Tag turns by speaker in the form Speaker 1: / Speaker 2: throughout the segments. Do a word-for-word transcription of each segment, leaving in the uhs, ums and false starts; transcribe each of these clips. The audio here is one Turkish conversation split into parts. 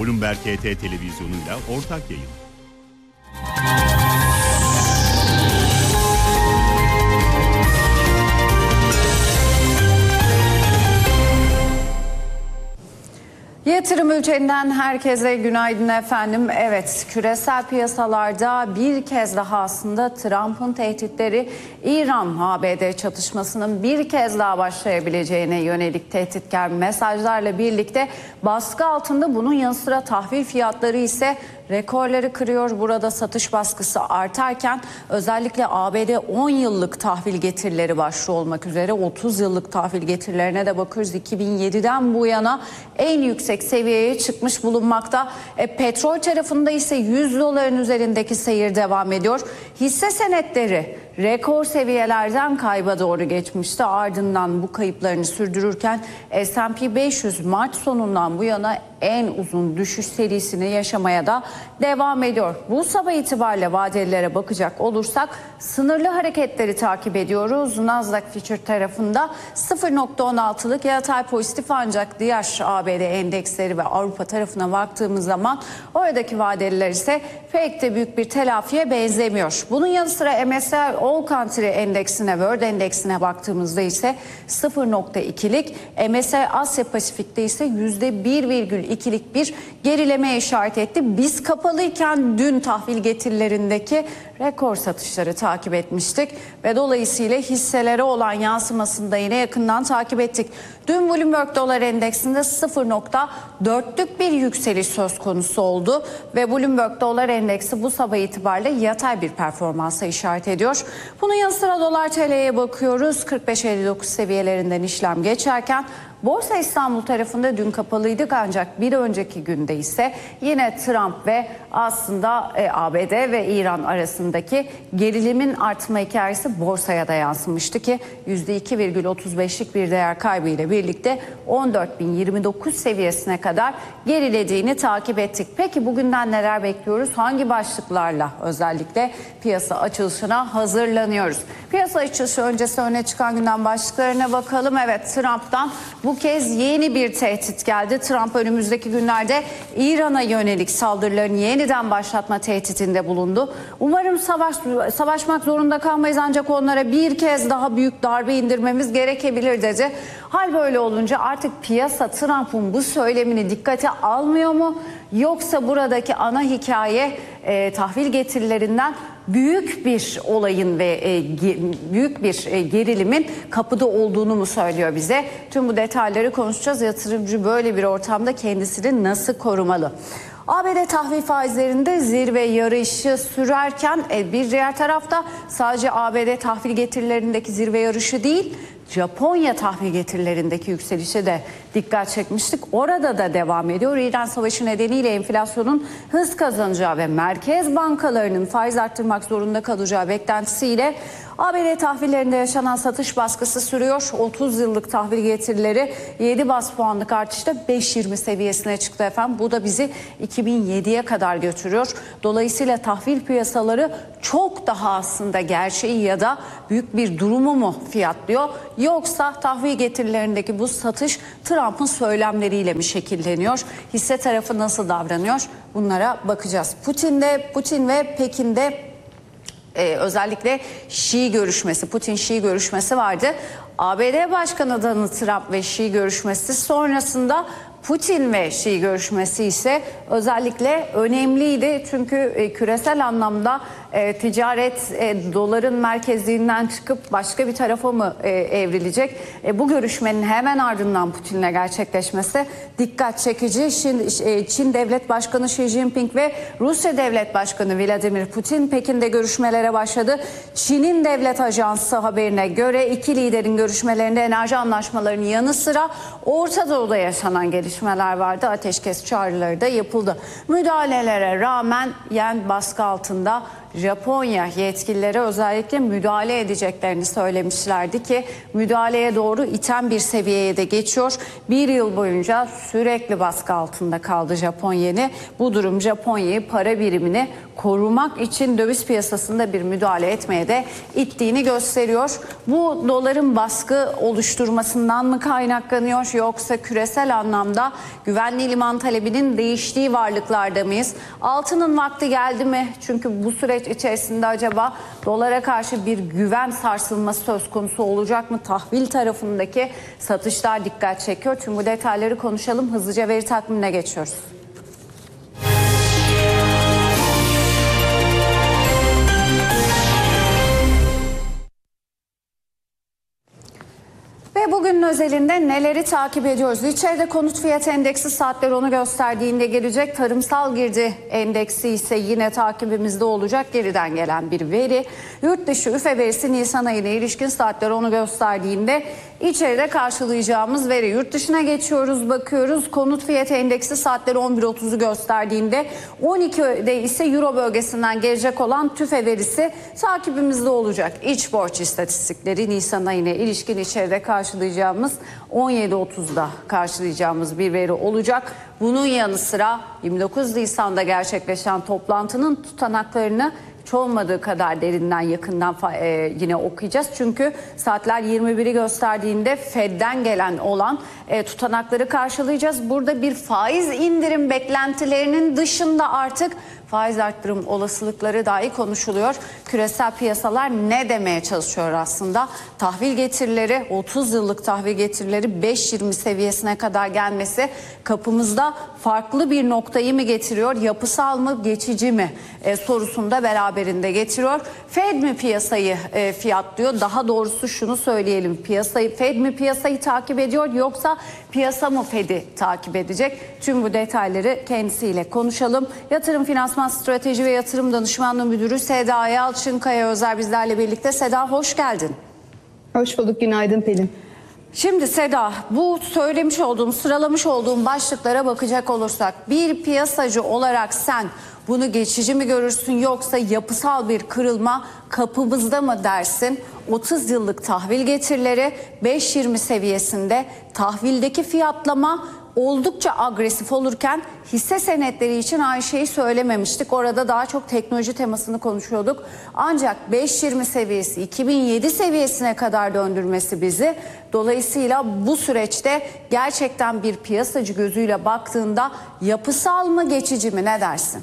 Speaker 1: Bloomberg H T televizyonuyla ortak yayın.
Speaker 2: Yatırım Bülteni'nden herkese günaydın efendim. Evet, küresel piyasalarda bir kez daha aslında Trump'ın tehditleri İran-A B D çatışmasının bir kez daha başlayabileceğine yönelik tehditkar mesajlarla birlikte baskı altında, bunun yanı sıra tahvil fiyatları ise rekorları kırıyor. Burada satış baskısı artarken özellikle A B D on yıllık tahvil getirileri başta olmak üzere otuz yıllık tahvil getirilerine de bakıyoruz. iki bin yediden bu yana en yüksek seviyeye çıkmış bulunmakta. E, petrol tarafında ise yüz doların üzerindeki seyir devam ediyor. Hisse senetleri rekor seviyelerden kayba doğru geçmişti. Ardından bu kayıplarını sürdürürken S and P beş yüz Mart sonundan bu yana en uzun düşüş serisini yaşamaya da devam ediyor. Bu sabah itibariyle vadelilere bakacak olursak sınırlı hareketleri takip ediyoruz. Nasdaq Future tarafında sıfır nokta on altılık yatay pozitif, ancak diğer A B D endeksleri ve Avrupa tarafına baktığımız zaman oradaki vadeliler ise pek de büyük bir telafiye benzemiyor. Bunun yanı sıra M S C I All Country endeksine, World endeksine baktığımızda ise sıfır nokta ikilik, M S C I Asya Pasifik'te ise yüzde bir virgül ikilik bir gerilemeye işaret etti. Biz kapalıyken dün tahvil getirilerindeki rekor satışları takip etmiştik ve dolayısıyla hisselere olan yansımasını da yine yakından takip ettik. Dün Bloomberg Dolar Endeksinde sıfır nokta dörtlük bir yükseliş söz konusu oldu ve Bloomberg Dolar Endeksi bu sabah itibariyle yatay bir performansa işaret ediyor. Bunun yanı sıra Dolar T L'ye bakıyoruz. kırk beş elli dokuz seviyelerinden işlem geçerken Borsa İstanbul tarafında dün kapalıydık, ancak bir önceki günde ise yine Trump ve aslında e, A B D ve İran arasındaki gerilimin artma hikayesi borsaya da yansımıştı ki yüzde iki virgül otuz beşlik bir değer kaybı ile birlikte on dört bin yirmi dokuz seviyesine kadar gerilediğini takip ettik. Peki bugünden neler bekliyoruz? Hangi başlıklarla özellikle piyasa açılışına hazırlanıyoruz? Piyasa açılışı öncesi öne çıkan gündem başlıklarına bakalım. Evet, Trump'tan bu kez yeni bir tehdit geldi. Trump önümüzdeki günlerde İran'a yönelik saldırılarını yeniden başlatma tehditinde bulundu. Umarım savaş, savaşmak zorunda kalmayız, ancak onlara bir kez daha büyük darbe indirmemiz gerekebilir dedi. Hal böyle olunca artık piyasa Trump'ın bu söylemini dikkate almıyor mu? Yoksa buradaki ana hikaye e, tahvil getirilerinden büyük bir olayın ve e, ge, büyük bir e, gerilimin kapıda olduğunu mu söylüyor bize? Tüm bu detayları konuşacağız. Yatırımcı böyle bir ortamda kendisini nasıl korumalı? A B D tahvil faizlerinde zirve yarışı sürerken e, bir diğer tarafta sadece A B D tahvil getirilerindeki zirve yarışı değil, Japonya tahvil getirilerindeki yükselişe de dikkat çekmiştik. Orada da devam ediyor. İran Savaşı nedeniyle enflasyonun hız kazanacağı ve merkez bankalarının faiz arttırmak zorunda kalacağı beklentisiyle A B D tahvillerinde yaşanan satış baskısı sürüyor. otuz yıllık tahvil getirileri yedi bas puanlık artışla beş virgül yirmi seviyesine çıktı efendim. Bu da bizi iki bin yediye kadar götürüyor. Dolayısıyla tahvil piyasaları çok daha aslında gerçeği ya da büyük bir durumu mu fiyatlıyor? Yoksa tahvil getirilerindeki bu satış Trump'ın söylemleriyle mi şekilleniyor? Hisse tarafı nasıl davranıyor? Bunlara bakacağız. Putin'de, Putin ve Pekin'de Ee, özellikle Şii görüşmesi, Putin-Şii görüşmesi vardı. A B D Başkanı Donald Trump ve Şii görüşmesi sonrasında Putin ve Şii görüşmesi ise özellikle önemliydi. Çünkü e, küresel anlamda e, ticaret e, doların merkezliğinden çıkıp başka bir tarafa mı e, evrilecek? E, bu görüşmenin hemen ardından Putin'le gerçekleşmesi dikkat çekici. Çin, e, Çin Devlet Başkanı Xi Jinping ve Rusya Devlet Başkanı Vladimir Putin Pekin'de görüşmelere başladı. Çin'in devlet ajansı haberine göre iki liderin görüşmelerinde enerji anlaşmalarının yanı sıra Orta Doğu'da yaşanan gelişmeler vardı. Ateşkes çağrıları da yapıldı. Müdahalelere rağmen yen baskı altında Japonya yetkilileri özellikle müdahale edeceklerini söylemişlerdi ki müdahaleye doğru iten bir seviyeye de geçiyor. Bir yıl boyunca sürekli baskı altında kaldı Japon yeni. Bu durum Japonya'yı, para birimini korumak için döviz piyasasında bir müdahale etmeye de ittiğini gösteriyor. Bu doların baskı oluşturmasından mı kaynaklanıyor yoksa küresel anlamda güvenli liman talebinin değiştiği varlıklarda mıyız? Altının vakti geldi mi? Çünkü bu süreç içerisinde acaba dolara karşı bir güven sarsılması söz konusu olacak mı? Tahvil tarafındaki satışlar dikkat çekiyor. Tüm bu detayları konuşalım. Hızlıca veri takvimine geçiyoruz. Ve bugünün özelinde neleri takip ediyoruz? İçeride konut fiyat endeksi saatler onu gösterdiğinde gelecek. Tarımsal girdi endeksi ise yine takibimizde olacak. Geriden gelen bir veri. Yurt dışı üfe verisi Nisan ayına ilişkin saatler onu gösterdiğinde içeride karşılayacağımız veri. Yurt dışına geçiyoruz, bakıyoruz. Konut fiyat endeksi saatleri on bir otuzu gösterdiğinde on ikide ise Euro bölgesinden gelecek olan tüfe verisi takibimizde olacak. İç borç istatistikleri Nisan ayına ilişkin içeride karşılayacağımız on yedi otuzda karşılayacağımız bir veri olacak. Bunun yanı sıra yirmi dokuz Nisan'da gerçekleşen toplantının tutanaklarını hiç olmadığı kadar derinden yakından e, yine okuyacağız. Çünkü saatler yirmi biri gösterdiğinde Fed'den gelen olan e, tutanakları karşılayacağız. Burada bir faiz indirim beklentilerinin dışında artık faiz arttırım olasılıkları dahi konuşuluyor. Küresel piyasalar ne demeye çalışıyor aslında? Tahvil getirileri, otuz yıllık tahvil getirileri beş yirmi seviyesine kadar gelmesi kapımızda farklı bir noktayı mı getiriyor? Yapısal mı, geçici mi e, sorusunu da beraberinde getiriyor. Fed mi piyasayı e, fiyatlıyor? Daha doğrusu şunu söyleyelim. Piyasayı, Fed mi piyasayı takip ediyor yoksa piyasa mı Fed'i takip edecek? Tüm bu detayları kendisiyle konuşalım. Yatırım Finansman Strateji ve Yatırım Danışmanlığı Müdürü Seda Yalçınkaya Özer bizlerle birlikte. Seda hoş geldin.
Speaker 3: Hoş bulduk, günaydın Pelin.
Speaker 2: Şimdi Seda, bu söylemiş olduğum, sıralamış olduğum başlıklara bakacak olursak bir piyasacı olarak sen bunu geçici mi görürsün yoksa yapısal bir kırılma kapımızda mı dersin? otuz yıllık tahvil getirileri beş yirmi seviyesinde, tahvildeki fiyatlama oldukça agresif olurken hisse senetleri için aynı şeyi söylememiştik. Orada daha çok teknoloji temasını konuşuyorduk. Ancak beş yirmi seviyesi iki bin yedi seviyesine kadar döndürmesi bizi. Dolayısıyla bu süreçte gerçekten bir piyasacı gözüyle baktığında yapısal mı geçici mi ne dersin?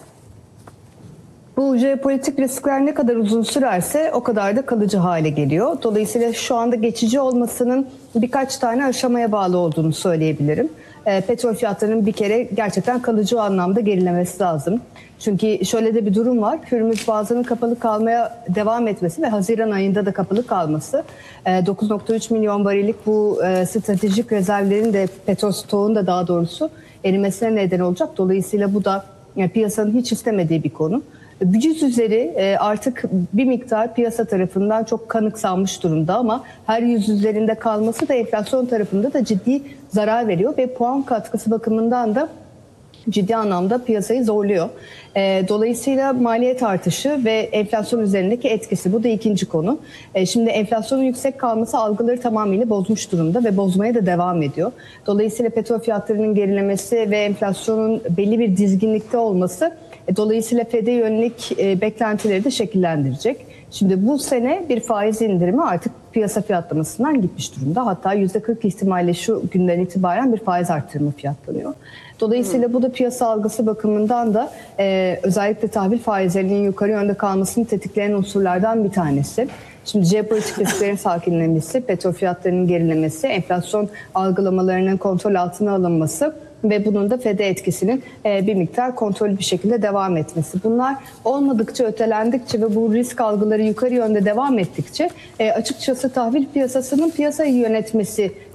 Speaker 3: Bu jeopolitik riskler ne kadar uzun sürerse o kadar da kalıcı hale geliyor. Dolayısıyla şu anda geçici olmasının birkaç tane aşamaya bağlı olduğunu söyleyebilirim. E, petrol fiyatlarının bir kere gerçekten kalıcı anlamda gerilemesi lazım. Çünkü şöyle de bir durum var. Hürmüz Boğazı'nın kapalı kalmaya devam etmesi ve Haziran ayında da kapalı kalması e, dokuz nokta üç milyon varillik bu e, stratejik rezervlerin de petrol stoğunun da daha doğrusu erimesine neden olacak. Dolayısıyla bu da yani piyasanın hiç istemediği bir konu. Yüz üzeri artık bir miktar piyasa tarafından çok kanıksanmış durumda ama her yüz üzerinde kalması da enflasyon tarafında da ciddi zarar veriyor ve puan katkısı bakımından da ciddi anlamda piyasayı zorluyor. Dolayısıyla maliyet artışı ve enflasyon üzerindeki etkisi, bu da ikinci konu. Şimdi enflasyonun yüksek kalması algıları tamamıyla bozmuş durumda ve bozmaya da devam ediyor. Dolayısıyla petrol fiyatlarının gerilemesi ve enflasyonun belli bir dizginlikte olması dolayısıyla Fed'e yönelik beklentileri de şekillendirecek. Şimdi bu sene bir faiz indirimi artık piyasa fiyatlamasından gitmiş durumda. Hatta yüzde kırk ihtimalle şu günden itibaren bir faiz artırımı fiyatlanıyor. Dolayısıyla hmm. bu da piyasa algısı bakımından da e, özellikle tahvil faizlerinin yukarı yönde kalmasını tetikleyen unsurlardan bir tanesi. Şimdi jeopolitik risklerin sakinlemesi, petrol fiyatlarının gerilemesi, enflasyon algılamalarının kontrol altına alınması ve bunun da Fed'e etkisinin bir miktar kontrollü bir şekilde devam etmesi. Bunlar olmadıkça, ötelendikçe ve bu risk algıları yukarı yönde devam ettikçe açıkçası tahvil piyasasının piyasayı yönetmesi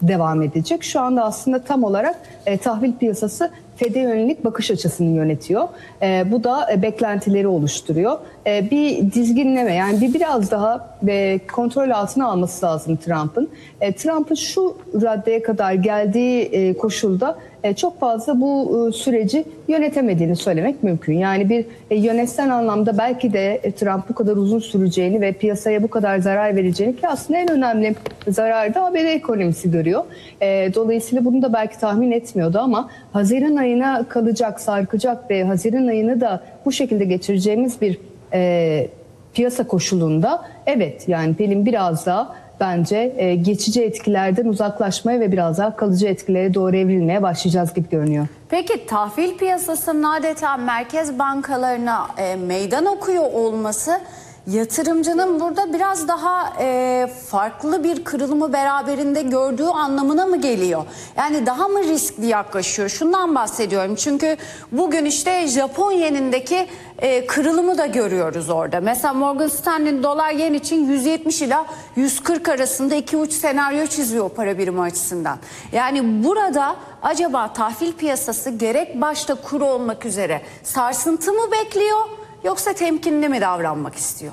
Speaker 3: devam edecek. Şu anda aslında tam olarak e, tahvil piyasası Fed'e yönelik bakış açısını yönetiyor. E, bu da e, beklentileri oluşturuyor. E, bir dizginleme, yani bir biraz daha e, kontrol altına alması lazım Trump'ın. E, Trump'ın şu raddeye kadar geldiği e, koşulda e, çok fazla bu e, süreci yönetemediğini söylemek mümkün. Yani bir e, yönetsel anlamda belki de e, Trump bu kadar uzun süreceğini ve piyasaya bu kadar zarar vereceğini, ki aslında en önemli zararı da A B D ekonomisi görüyor. E, dolayısıyla bunu da belki tahmin etmiyordu ama Haziran ayına kalacak, sarkacak ve Haziran ayını da bu şekilde geçireceğimiz bir e, piyasa koşulunda evet, yani Pelin biraz daha bence e, geçici etkilerden uzaklaşmaya ve biraz daha kalıcı etkilere doğru evrilmeye başlayacağız gibi görünüyor.
Speaker 2: Peki tahvil piyasasının adeta merkez bankalarına e, meydan okuyor olması yatırımcının burada biraz daha e, farklı bir kırılımı beraberinde gördüğü anlamına mı geliyor? Yani daha mı riskli yaklaşıyor? Şundan bahsediyorum. Çünkü bugün işte Japon yenindeki e, kırılımı da görüyoruz orada. Mesela Morgan Stanley dolar yen için yüz yetmiş ila yüz kırk arasında iki uç senaryo çiziyor para birimi açısından. Yani burada acaba tahvil piyasası gerek başta kur olmak üzere sarsıntı mı bekliyor? Yoksa temkinli mi davranmak istiyor?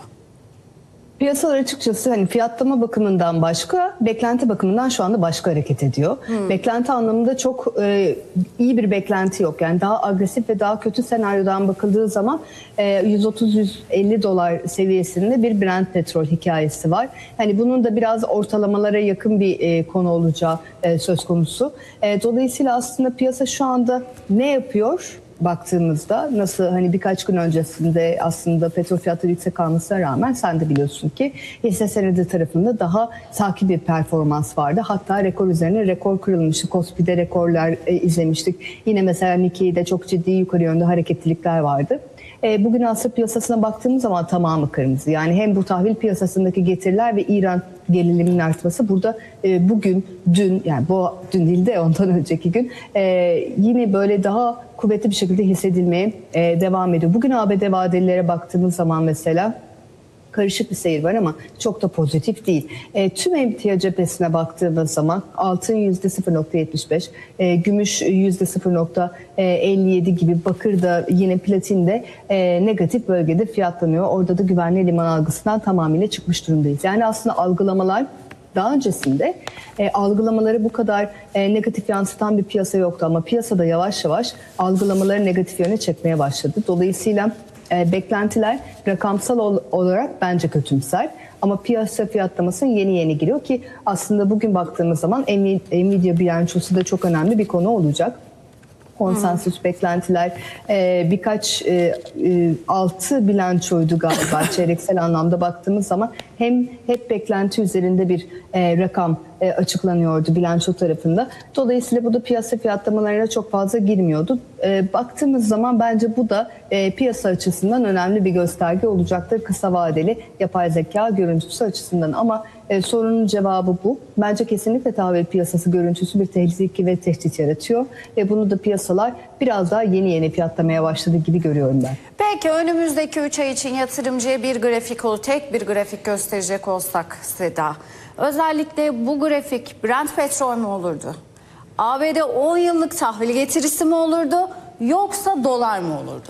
Speaker 3: Piyasalar açıkçası hani fiyatlama bakımından başka, beklenti bakımından şu anda başka hareket ediyor. Hmm. Beklenti anlamında çok e, iyi bir beklenti yok. Yani daha agresif ve daha kötü senaryodan bakıldığı zaman e, yüz otuz yüz elli dolar seviyesinde bir Brent petrol hikayesi var. Hani bunun da biraz ortalamalara yakın bir e, konu olacağı e, söz konusu. E, dolayısıyla aslında piyasa şu anda ne yapıyor? Baktığımızda nasıl, hani birkaç gün öncesinde aslında petrol fiyatları yüksek kalmasına rağmen sen de biliyorsun ki hisse senedi tarafında daha sakin bir performans vardı. Hatta rekor üzerine rekor kırılmıştı. Kospi'de rekorlar e, izlemiştik. Yine mesela Nikkei'de çok ciddi yukarı yönde hareketlilikler vardı. E, bugün Asya piyasasına baktığımız zaman tamamı kırmızı. Yani hem bu tahvil piyasasındaki getiriler ve İran geriliminin artması burada e, bugün, dün, yani bu dün değil de ondan önceki gün e, yine böyle daha kuvvetli bir şekilde hissedilmeye e, devam ediyor. Bugün A B D vadelilere baktığımız zaman mesela karışık bir seyir var ama çok da pozitif değil. E, tüm emtia cephesine baktığımız zaman altın yüzde sıfır nokta yetmiş beş, e, gümüş yüzde sıfır nokta elli yedi gibi, bakır da yine platin de e, negatif bölgede fiyatlanıyor. Orada da güvenli liman algısından tamamıyla çıkmış durumdayız. Yani aslında algılamalar daha öncesinde e, algılamaları bu kadar e, negatif yansıtan bir piyasa yoktu ama piyasada yavaş yavaş algılamaları negatif yöne çekmeye başladı. Dolayısıyla E, beklentiler rakamsal ol, olarak bence kötümser ama piyasa fiyatlamasına yeni yeni giriyor ki aslında bugün baktığımız zaman Nvidia bilançosu da çok önemli bir konu olacak. Konsensus hmm. beklentiler e, birkaç e, e, altı bilançoydu galiba çeyreksel anlamda baktığımız zaman hem hep beklenti üzerinde bir e, rakam e, açıklanıyordu bilanço tarafında. Dolayısıyla bu da piyasa fiyatlamalarına çok fazla girmiyordu. E, baktığımız zaman bence bu da e, piyasa açısından önemli bir gösterge olacaktır kısa vadeli yapay zeka görüntüsü açısından. Ama e, sorunun cevabı bu. Bence kesinlikle tahvil piyasası görüntüsü bir tehlike ve tehdit yaratıyor ve bunu da piyasalar biraz daha yeni yeni fiyatlamaya başladı gibi görüyorum ben.
Speaker 2: Peki önümüzdeki üç ay için yatırımcıya bir grafik olur, tek bir grafik gösterecek olsak Seda, özellikle bu grafik Brent petrol mü olurdu? A B D on yıllık tahvil getirisi mi olurdu? Yoksa dolar mı olurdu?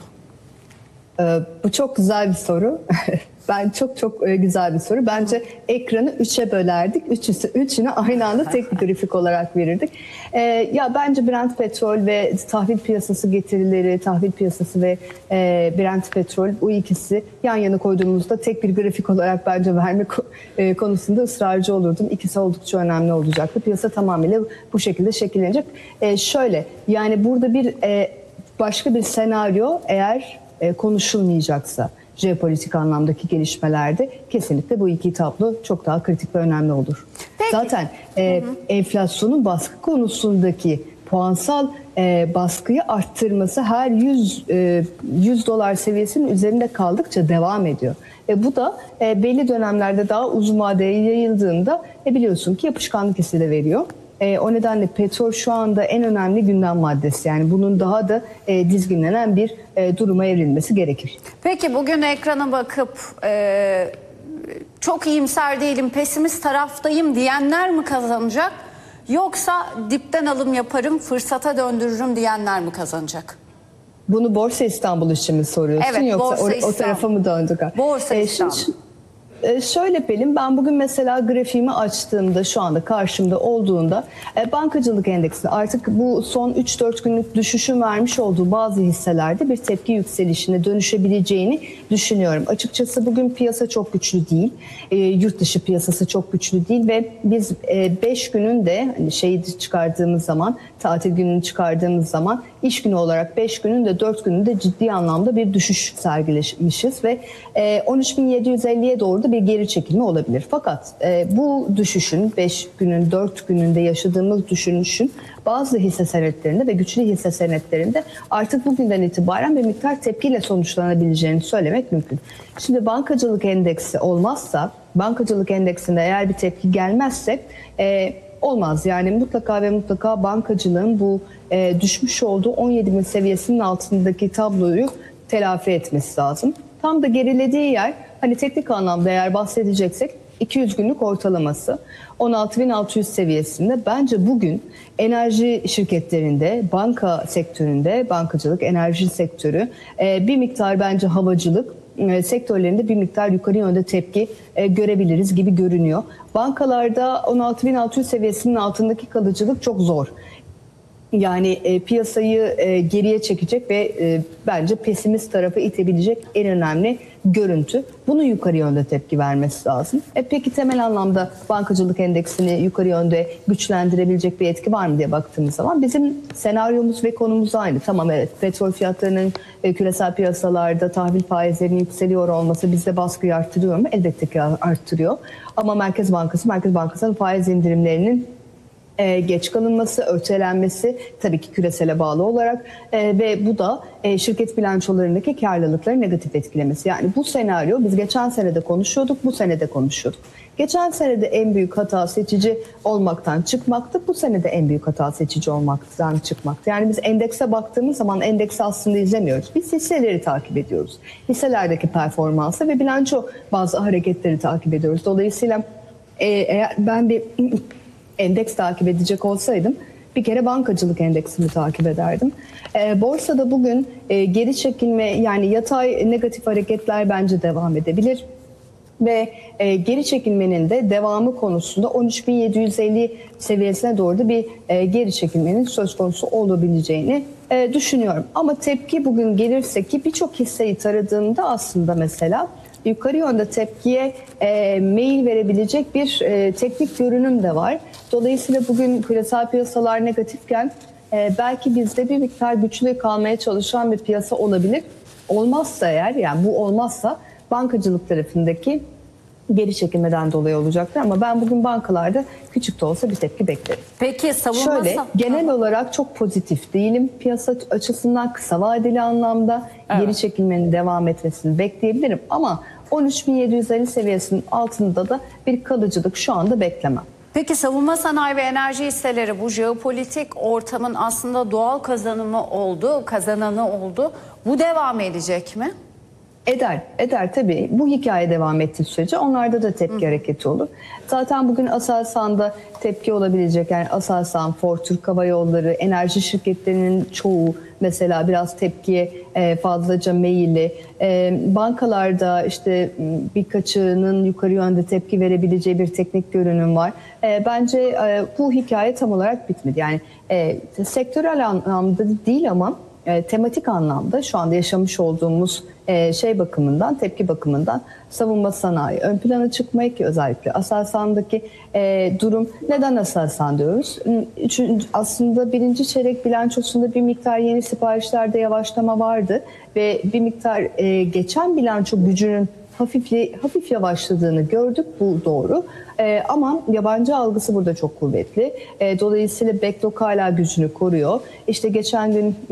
Speaker 3: Ee, bu çok güzel bir soru. Ben çok çok e, güzel bir soru. Bence ekranı üçe bölerdik. Üçüsü, üçünü aynı anda tek bir grafik olarak verirdik. Ee, ya bence Brent petrol ve tahvil piyasası getirileri, tahvil piyasası ve e, Brent petrol, bu ikisi yan yana koyduğumuzda tek bir grafik olarak bence verme e, konusunda ısrarcı olurdum. İkisi oldukça önemli olacaktı. Piyasa tamamıyla bu şekilde şekillenecek. E, şöyle, yani burada bir e, başka bir senaryo eğer e, konuşulmayacaksa, jeopolitik anlamdaki gelişmelerde kesinlikle bu iki tablo çok daha kritik ve önemli olur. Peki. Zaten e, hı hı. enflasyonun baskı konusundaki puansal e, baskıyı arttırması her yüz, e, yüz dolar seviyesinin üzerinde kaldıkça devam ediyor. E, bu da e, belli dönemlerde daha uzun vadeye yayıldığında e, biliyorsun ki yapışkanlık hissi de veriyor. E, o nedenle petrol şu anda en önemli gündem maddesi. Yani bunun daha da e, dizginlenen bir e, duruma evrilmesi gerekir.
Speaker 2: Peki bugün ekrana bakıp e, çok iyimser değilim, pesimist taraftayım diyenler mi kazanacak? Yoksa dipten alım yaparım, fırsata döndürürüm diyenler mi kazanacak?
Speaker 3: Bunu Borsa İstanbul için mi soruyorsun,
Speaker 2: Evet,
Speaker 3: yoksa
Speaker 2: Borsa
Speaker 3: o, o
Speaker 2: İstanbul.
Speaker 3: tarafa mı döndük?
Speaker 2: Borsa
Speaker 3: Ee,
Speaker 2: İstanbul.
Speaker 3: şimdi, e, şöyle Pelin, ben bugün mesela grafiğimi açtığımda, şu anda karşımda olduğunda e, bankacılık endeksinde artık bu son üç dört günlük düşüşün vermiş olduğu bazı hisselerde bir tepki yükselişine dönüşebileceğini düşünüyorum. Açıkçası bugün piyasa çok güçlü değil. E, yurt dışı piyasası çok güçlü değil ve biz beş günün de hani şeyi çıkardığımız zaman, tatil gününü çıkardığımız zaman iş günü olarak beş günün de dört günün de ciddi anlamda bir düşüş sergilemişiz ve e, on üç bin yedi yüz elliye doğru da bir geri çekilme olabilir. Fakat e, bu düşüşün, beş günün dört gününde yaşadığımız düşüşün bazı hisse senetlerinde ve güçlü hisse senetlerinde artık bugünden itibaren bir miktar tepkiyle sonuçlanabileceğini söylemek mümkün. Şimdi bankacılık endeksi olmazsa, bankacılık endeksinde eğer bir tepki gelmezse e, olmaz. Yani mutlaka ve mutlaka bankacılığın bu e, düşmüş olduğu on yedi bin seviyesinin altındaki tabloyu telafi etmesi lazım. Tam da gerilediği yer, hani teknik anlamda eğer bahsedeceksek, iki yüz günlük ortalaması on altı bin altı yüz seviyesinde. Bence bugün enerji şirketlerinde, banka sektöründe, bankacılık, enerji sektörü e, bir miktar bence havacılık e, sektörlerinde bir miktar yukarı yönde tepki e, görebiliriz gibi görünüyor. Bankalarda on altı bin altı yüz seviyesinin altındaki kalıcılık çok zor. Yani e, piyasayı e, geriye çekecek ve e, bence pesimist tarafa itebilecek en önemli görüntü. Bunun yukarı yönde tepki vermesi lazım. E, peki temel anlamda bankacılık endeksini yukarı yönde güçlendirebilecek bir etki var mı diye baktığımız zaman bizim senaryomuz ve konumuz aynı. Tamam, evet, petrol fiyatlarının e, küresel piyasalarda tahvil faizlerinin yükseliyor olması bizde baskıyı arttırıyor mu? Elbette ki arttırıyor. Ama Merkez Bankası, Merkez Bankası'nın faiz indirimlerinin Ee, geç kalınması, ötelenmesi tabii ki küresele bağlı olarak e, ve bu da e, şirket bilançolarındaki karlılıkları negatif etkilemesi. Yani bu senaryo biz geçen senede konuşuyorduk, bu senede konuşuyorduk. Geçen senede en büyük hata seçici olmaktan çıkmaktı, bu senede en büyük hata seçici olmaktan çıkmaktı. Yani biz endekse baktığımız zaman endeksi aslında izlemiyoruz. Biz hisseleri takip ediyoruz. Hisselerdeki performansı ve bilanço bazı hareketleri takip ediyoruz. Dolayısıyla e, eğer ben bir endeks takip edecek olsaydım bir kere bankacılık endeksini takip ederdim. E, borsada bugün e, geri çekilme, yani yatay negatif hareketler bence devam edebilir. Ve e, geri çekilmenin de devamı konusunda on üç bin yedi yüz elli seviyesine doğru da bir e, geri çekilmenin söz konusu olabileceğini e, düşünüyorum. Ama tepki bugün gelirse, ki birçok hisseyi taradığımda aslında mesela yukarı yönde tepkiye e, meyil verebilecek bir e, teknik görünüm de var. Dolayısıyla bugün küresel piyasalar negatifken e, belki bizde bir miktar güçlü kalmaya çalışan bir piyasa olabilir. Olmazsa eğer, yani bu olmazsa bankacılık tarafındaki geri çekilmeden dolayı olacaktır. Ama ben bugün bankalarda küçük de olsa bir tepki beklerim.
Speaker 2: Peki savunma...
Speaker 3: Şöyle, genel olarak çok pozitif değilim. Piyasa açısından kısa vadeli anlamda evet, geri çekilmenin devam etmesini bekleyebilirim. Ama on üç bin yedi yüz elli seviyesinin altında da bir kalıcılık şu anda beklemem.
Speaker 2: Peki savunma sanayi ve enerji hisseleri bu jeopolitik ortamın aslında doğal kazanımı oldu, kazananı oldu. Bu devam edecek mi?
Speaker 3: Eder, eder tabii. Bu hikaye devam ettiği sürece onlarda da tepki Hı. hareketi olur. Zaten bugün Aselsan'da tepki olabilecek, yani Aselsan, Ford, Türk Hava Yolları, enerji şirketlerinin çoğu mesela biraz tepkiye fazlaca meyilli. Bankalarda işte birkaçının yukarı yönde tepki verebileceği bir teknik görünüm var. Bence bu hikaye tam olarak bitmedi. Yani sektörel anlamda değil ama E, tematik anlamda şu anda yaşamış olduğumuz e, şey bakımından, tepki bakımından savunma sanayi ön plana çıkmaya, ki özellikle Aselsan'daki e, durum. Neden Aselsan diyoruz? Üçüncü, aslında birinci çeyrek bilançosunda bir miktar yeni siparişlerde yavaşlama vardı ve bir miktar e, geçen bilanço gücünün hafifli, hafif yavaşladığını gördük. Bu doğru. Ee, ama yabancı algısı burada çok kuvvetli. Ee, dolayısıyla backlog hala gücünü koruyor. İşte geçen gün